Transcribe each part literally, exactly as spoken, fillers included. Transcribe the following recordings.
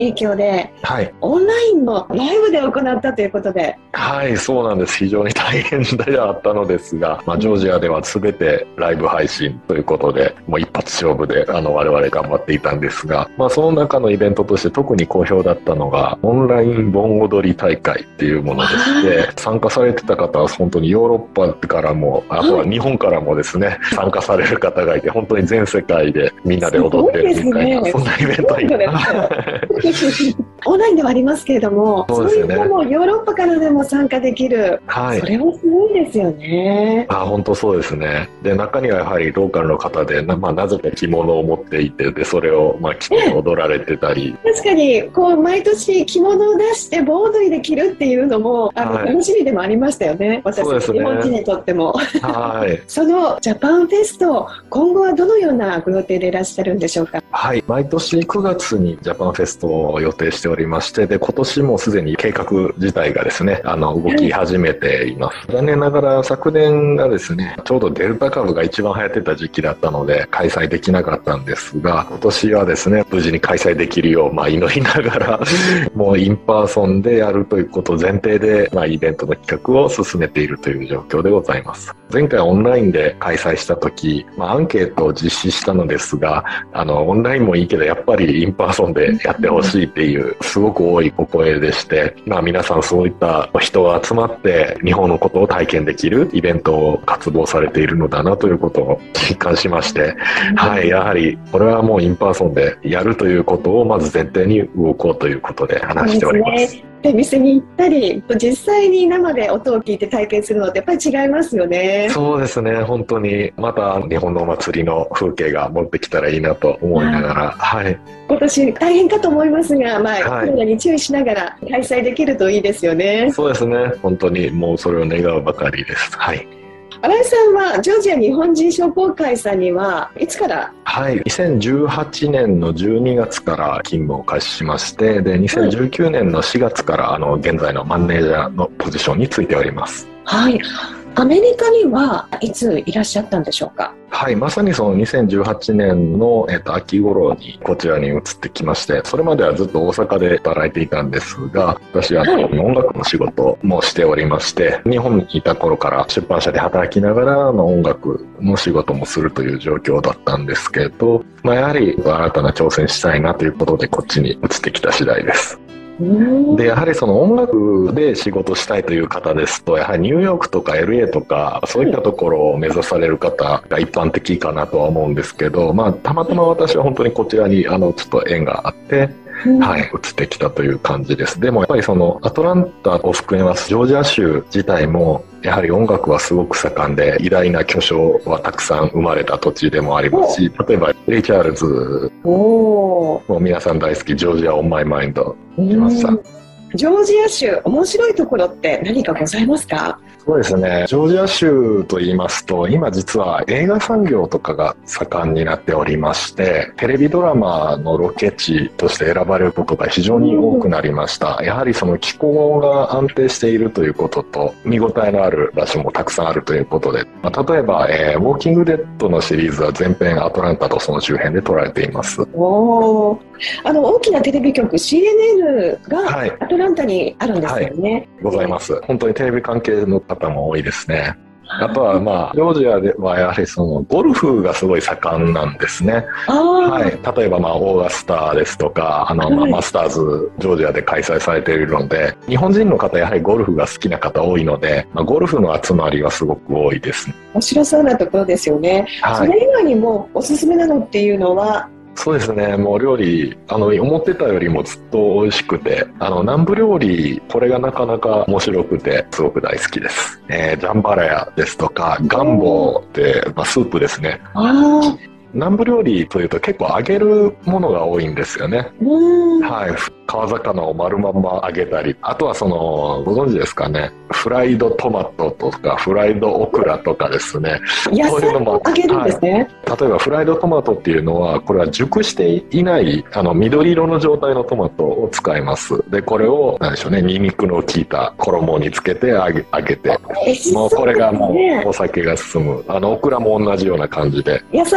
影響で、 はい、 オンラインのライブで行ったということで。 はい、そうなんです。非常に大変ではあったのですが、まあ、ジョージアでは全てライブ配信ということで、もう一発勝負であの我々頑張っていたんですが、まあ、その中のイベントとして特に好評だったのがオンライン盆踊り大会っていうものでして、参加されてた方は本当にヨーロッパからも、あとは日本からもですね、参加される方がいて、本当に全世界でみんなで踊ってるみたいな、そんなイベントにオンラインではありますけれども、 そうですね、 そういったもヨーロッパからでも参加できる、 はい、 それもすごいですよね。 あ、本当そうですね。で、中にはやはりローカルの方で、な,、まあ、なぜか着物を持っていて、でそれをまあ着て踊られてたり、 確かにこう毎年着物を出して盆踊りで着るっていうのもあの、はい、楽しみでもありましたよね、私たち、ね、日本人にとっても。はい、そのジャパンフェスト、今後はどのようなご予定でいらっしゃるんでしょうか。 はい、毎年くがつにジャパンフェストを予定しておりまして、で今年もすでに計画自体がですね、あの動き始めています。はい、残念ながら昨年がですね、ちょうどデルタ株が一番流行ってた時期だったので開催できなかったんですが、今年はですね、無事に開催できるよう、まあ、祈りながらもうインパーソンでやるということを前提で、まあ、イベントの企画を進めているという状況でございます。前回オンラインで開催した時、まあ、アンケートを実施したのですが、あのオンラインもいいけどやっぱりインパーソンでやってほしいっていうすごく多いお声でして、まあ、皆さんそういった人が集まって日本のことを体験できるイベントを渇望されているのだなということを実感しまして、はい、やはりこれはもうインパーソンでやるということをまず前提に動こうということで話しております。 で、店に行ったり実際に生で音を聞いて体験するのってやっぱり違いますよね。 そうですね、本当にまた日本のお祭りの風景が戻ってきたらいいなと思いながら、はい、 今年大変かと思いますが、まあはい、コロナに注意しながら開催できるといいですよね。 そうですね、本当にもうそれを願うばかりです。はい。 新井さんはジョージア日本人商工会さんにはいつから？ はい、にせんじゅうはちねんのじゅうにがつから勤務を開始しまして、でにせんじゅうきゅうねんのしがつからあの現在のマネージャーのポジションについております。 はい、アメリカにはいついらっしゃったんでしょうか？ はい、まさにそのにせんじゅうはちねんの、えっと、秋頃にこちらに移ってきまして、それまではずっと大阪で働いていたんですが、私は、はい、音楽の仕事もしておりまして、日本にいた頃から出版社で働きながらの音楽の仕事もするという状況だったんですけど、まあ、やはり新たな挑戦したいなということでこっちに移ってきた次第です。でやはりその音楽で仕事したいという方ですと、やはりニューヨークとか エルエー とかそういったところを目指される方が一般的かなとは思うんですけど、まあ、たまたま私は本当にこちらにあのちょっと縁があって、はい、移ってきたという感じです。でもやっぱりそのアトランタを含めますジョージア州自体もやはり音楽はすごく盛んで、偉大な巨匠はたくさん生まれた土地でもありますし、例えばレイ・チャールズ、もう皆さん大好きジョージア・オン・マイ・マインド来ました。 ジョージア州面白いところって何かございますか？ そうですね、ジョージア州と言いますと今実は映画産業とかが盛んになっておりまして、テレビドラマのロケ地として選ばれることが非常に多くなりました。やはりその気候が安定しているということと見応えのある場所もたくさんあるということで、まあ、例えば、えー、ウォーキングデッドのシリーズは全編アトランタとその周辺で撮られています。 おー、あの大きなテレビ局 シーエヌエヌ がアトランタにあるんですよね。はい、 ございます。本当にテレビ関係の方も多いですね。あとはまあジョージアではやはりそのゴルフがすごい盛んなんですね。はい、例えばまあオーガスタですとかあのまあマスターズジョージアで開催されているので、日本人の方やはりゴルフが好きな方多いので、まあ、ゴルフの集まりはすごく多いですね。 面白そうなところですよね。はい、それ以外にもおすすめなのっていうのは？ そうですね、もう料理あの思ってたよりもずっと美味しくて、あの南部料理これがなかなか面白くてすごく大好きです。えー、ジャンバラヤですとかガンボって、まあ、スープですね。あ、南部料理というと結構揚げるものが多いんですよね。はい、川魚を丸まんま揚げたり、あとはそのご存知ですかね、フライドトマトとかフライドオクラとかですね、 野菜を揚げるんですね。 はい、例えばフライドトマトっていうのはこれは熟していないあの緑色の状態のトマトを使います。でこれを何でしょうね、ニンニクの効いた衣につけて揚げ揚げて、もうこれがもうお酒が進む。あのオクラも同じような感じで野菜がたくさん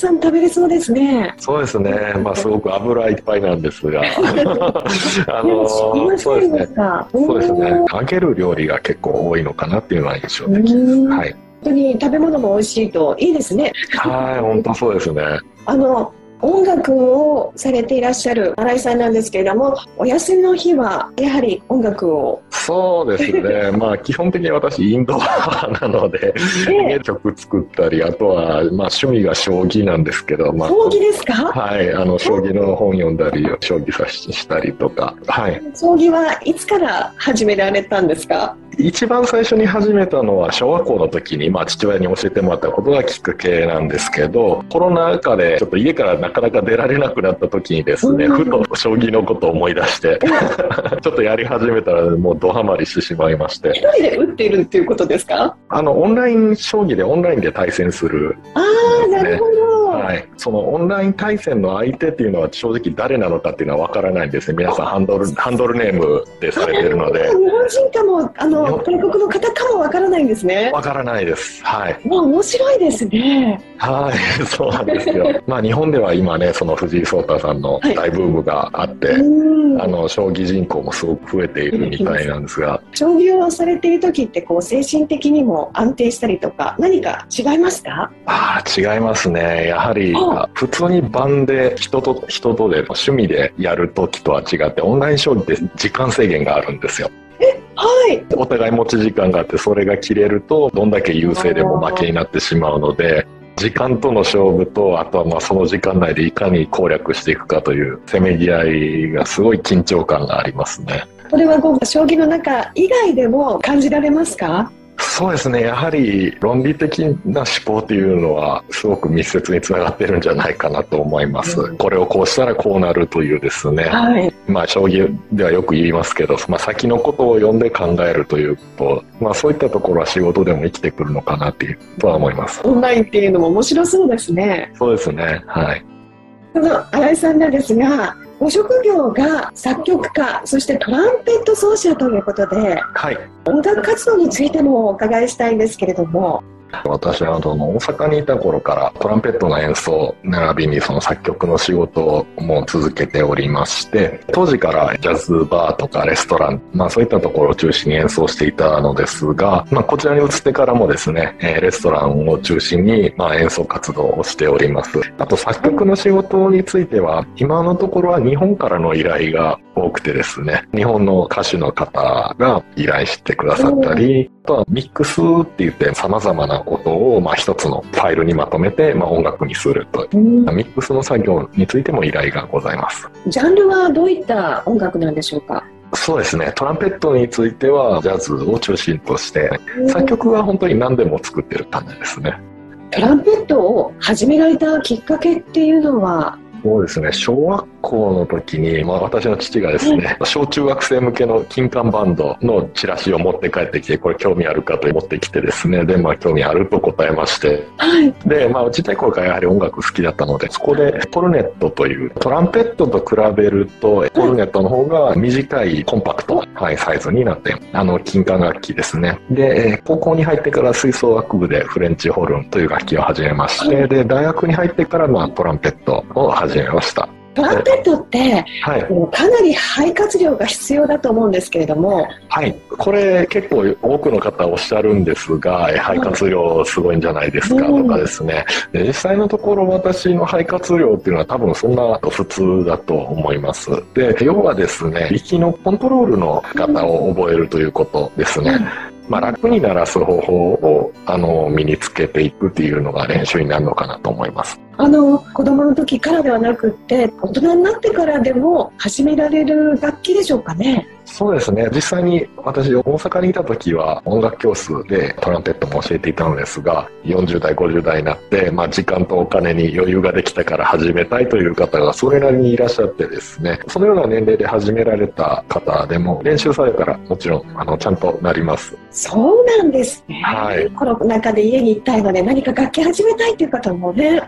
さん食べれそうですね。 そうですね。まあすごく油いっぱいなんですが、 あのそうですね。 そうですね。揚げる料理が結構多いのかなっていうのは印象的です。はい。 本当に食べ物も美味しいといいですね。 はい、本当そうですね。 あの音楽をされていらっしゃる新井さんなんですけれども、お休みの日はやはり音楽を。 そうですね。まあ基本的に私インドアなので、えー、曲作ったり、あとはまあ趣味が将棋なんですけど、まあ、 将棋ですか？ はい、あの将棋の本読んだり、将棋指したりとか。はい。 将棋はいつから始められたんですか？ 一番最初に始めたのは小学校の時に、まあ、父親に教えてもらったことがきっかけなんですけど、コロナ禍でちょっと家からなかなか出られなくなった時にですね、ふと将棋のことを思い出してちょっとやり始めたらもうドハマりしてしまいまして。 一人で打っているっていうことですか？ あのオンライン将棋でオンラインで対戦する、ね、 ああ、なるほど。 はい、そのオンライン対戦の相手っていうのは正直誰なのかっていうのは分からないんですね。皆さんハンドルハンドルネームでされてるので、 日本人かもあの外国の方かも分からないんですね。 分からないです。はい。 もう面白いですね。 はい、そうなんですよ。まあ日本では今ね、その藤井聡太さんの大ブームがあって、はい、あの将棋人口もすごく増えているみたいなんですが、 将棋をされている時ってこう精神的にも安定したりとか何か違いますか？ ああ、違いますね。やはり普通に盤で人と人とで趣味でやる時とは違って、オンライン将棋って時間制限があるんですよ。 はい、 お互い持ち時間があって、それが切れるとどんだけ優勢でも負けになってしまうので、時間との勝負と、あとはまあその時間内でいかに攻略していくかというせめぎ合いがすごい緊張感がありますね。 これはこう将棋の中以外でも感じられますか？ そうですね。やはり論理的な思考っていうのはすごく密接につながってるんじゃないかなと思います、うん、これをこうしたらこうなるというですね、はい、まあ将棋ではよく言いますけど、まあ、先のことを読んで考えるということ、まあ、そういったところは仕事でも生きてくるのかなっていうとは思います。 オンラインっていうのも面白そうですね。 そうですね。はい。 その新井さんなんですが、ご職業が作曲家、そしてトランペット奏者ということで、 はい、 音楽活動についてもお伺いしたいんですけれども。 私はあの大阪にいた頃からトランペットの演奏並びにその作曲の仕事をもう続けておりまして、当時からジャズバーとかレストラン、まあ、そういったところを中心に演奏していたのですが、まあ、こちらに移ってからもですね、レストランを中心にまあ演奏活動をしております。あと作曲の仕事については今のところは日本からの依頼が多くてですね、日本の歌手の方が依頼してくださったり、あとはミックスって言って様々なことをまあ一つのファイルにまとめてまあ音楽にするという、うん、ミックスの作業についても依頼がございます。 ジャンルはどういった音楽なんでしょうか？ そうですね、トランペットについてはジャズを中心として、作曲は本当に何でも作ってる感じですね。 トランペットを始められたきっかけっていうのは？ そうですね、小学校の時に、まあ、私の父がですね、小中学生向けの金管バンドのチラシを持って帰ってきて、これ興味あるかと持ってきてですね、で、まあ、興味あると答えまして、はい、で、まあ、ちっちゃい頃からやはり音楽好きだったので、そこでコルネットという、トランペットと比べるとコルネットの方が短いコンパクトな、はい、サイズになって、あの金管楽器ですね。で、高校に入ってから吹奏楽部でフレンチホルンという楽器を始めまして、で、大学に入ってからまあトランペットを始めました。 トランペットって、はい、かなり肺活量が必要だと思うんですけれども。 はい、これ結構多くの方おっしゃるんですが、肺活量すごいんじゃないですかとかですね、で実際のところ私の肺活量っていうのは多分そんな普通だと思います。で、要はですね、息のコントロールの仕方を覚えるということですね。まあ、楽に鳴らす方法をあの身につけていくっていうのが練習になるのかなと思います。 あの子供の時からではなくって大人になってからでも始められる楽器でしょうかね？ そうですね、実際に私大阪にいた時は音楽教室でトランペットも教えていたのですが、よんじゅう代ごじゅう代になって、まあ、時間とお金に余裕ができたから始めたいという方がそれなりにいらっしゃってですね、そのような年齢で始められた方でも練習されたらもちろんあのちゃんとなります。 そうなんですね、 はい、 コロナ禍で家にいたいので何か楽器始めたいという方もねいます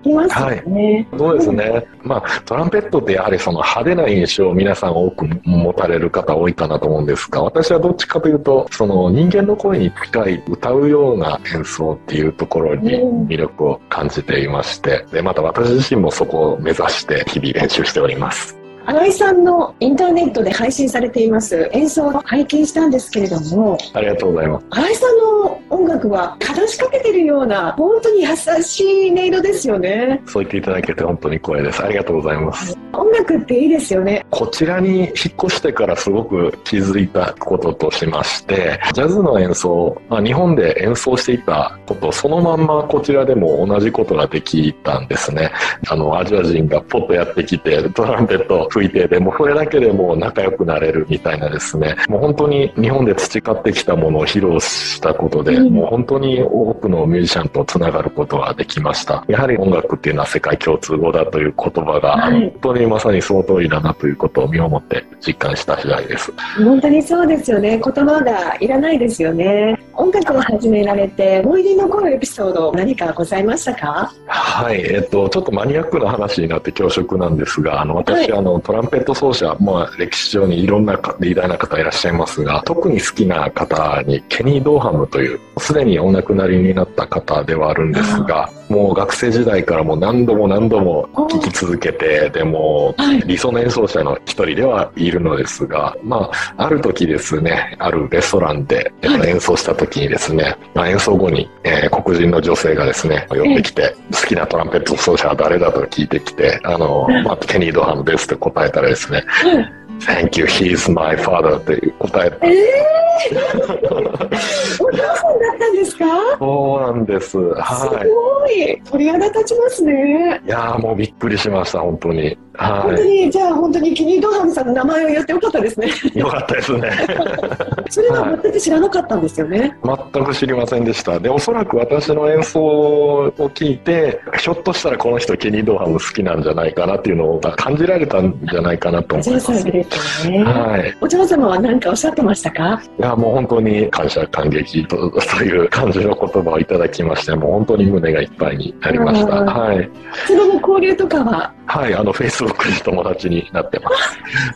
よね。 はい、そうですね。まあ、トランペットってやはりその派手な印象を皆さん多く持たれる方多いかなと思うんですが、私はどっちかというと、その人間の声に近い歌うような演奏っていうところに魅力を感じていまして、で、また私自身もそこを目指して日々練習しております。 新井さんのインターネットで配信されています演奏を拝見したんですけれども、 ありがとうございます。 新井さんの音楽は話しかけてるような本当に優しい音色ですよね。 そう言っていただけて本当に光栄です。ありがとうございます。 音楽っていいですよね。 こちらに引っ越してからすごく気づいたこととしまして、ジャズの演奏、まあ、日本で演奏していたことそのまんまこちらでも同じことができたんですね。あのアジア人がポッとやってきてトランペット吹いて、でもそれだけでもう仲良くなれるみたいなですね、もう本当に日本で培ってきたものを披露したことで、うん、もう本当に多くのミュージシャンとつながることができました。やはり音楽っていうのは世界共通語だという言葉が、はい、本当にまさにその通りだなということを身をもって実感した次第です。 本当にそうですよね。言葉がいらないですよね。音楽を始められて思い出に残るエピソード何かございましたか？ はい、えっとちょっとマニアックな話になって恐縮なんですが、あの私、はい、あのトランペット奏者、まあ、歴史上にいろんな偉大な方いらっしゃいますが、特に好きな方にケニー・ドーハムというすでにお亡くなりになった方ではあるんですが、もう学生時代からもう何度も何度も聴き続けて、でも理想の演奏者の一人ではいるのですが、まあ、ある時ですね、あるレストランで演奏した時にですね、まあ、演奏後に、えー、黒人の女性がですね寄ってきて、好きなトランペット奏者は誰だと聞いてきて、あの、まあ、ケニー・ドーハムですって答えたらですね、Thank you, he's my father って答えた。えー、お父さんだったんですか？ そうなんです。はい。 すごい。鳥肌立ちますね。 いやーもうびっくりしました、本当に。はい。 本当に、じゃあ本当にケニー・ドーハムさんの名前を言ってよかったですね。 よかったですね。 それは全く知らなかったんですよね。 はい、全く知りませんでした。で、おそらく私の演奏を聞いて、ひょっとしたらこの人ケニー・ドーハム好きなんじゃないかなっていうのを感じられたんじゃないかなと思います。 ね、はい、お嬢様は何かおっしゃってましたか？ いやもう本当に感謝感激 と, という感じの言葉をいただきまして、もう本当に胸がいっぱいになりました。はい。 その後交流とかは？ はい、あのフェイスブックで友達になってます。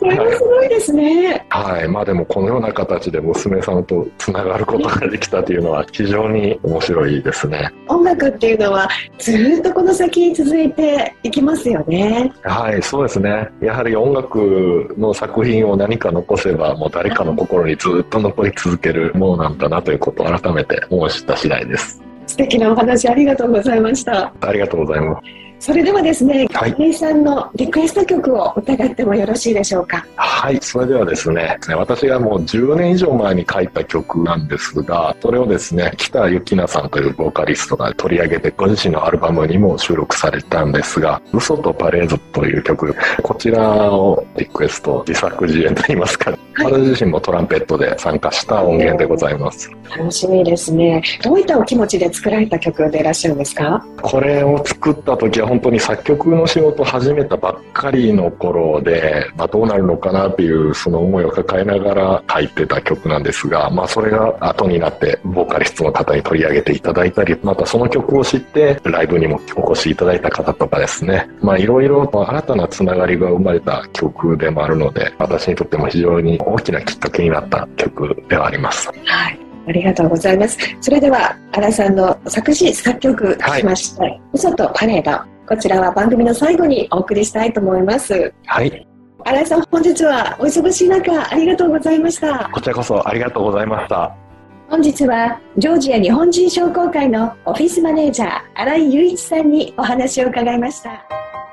それはすごいですね。 はい、はい、まあでもこのような形で娘さんとつながることができたというのは非常に面白いですね。 音楽っていうのはずっとこの先続いていきますよね。 はい、そうですね。やはり音楽の作品を何か残せばもう誰かの心にずっと残り続けるものなんだなということを改めて思い知った次第です。 素敵なお話ありがとうございました。 ありがとうございます。 それではですね、 はい、 新井さんのリクエスト曲を伺ってもよろしいでしょうか？ はい、それではですね、私がもうじゅうねん以上前に書いた曲なんですが、それをですね、北由紀奈さんというボーカリストが取り上げて、ご自身のアルバムにも収録されたんですが、嘘とパレードという曲、こちらをリクエスト、自作自演といいますか、はい、私自身もトランペットで参加した音源でございます。 楽しみですね。どういったお気持ちで作られた曲でいらっしゃるんですか？ これを作った時は本当に作曲の仕事を始めたばっかりの頃で、まあ、どうなるのかなっていうその思いを抱えながら書いてた曲なんですが、まあ、それが後になってボーカリストの方に取り上げていただいたり、またその曲を知ってライブにもお越しいただいた方とかですね、まあいろいろ新たなつながりが生まれた曲でもあるので、私にとっても非常に大きなきっかけになった曲ではあります。 はい、ありがとうございます。それでは新井さんの作詞作曲しました、はい、嘘とパレード、こちらは番組の最後にお送りしたいと思います。 はい。 新井さん、本日はお忙しい中ありがとうございました。 こちらこそありがとうございました。 本日はジョージア日本人商工会のオフィスマネージャー新井雄一さんにお話を伺いました。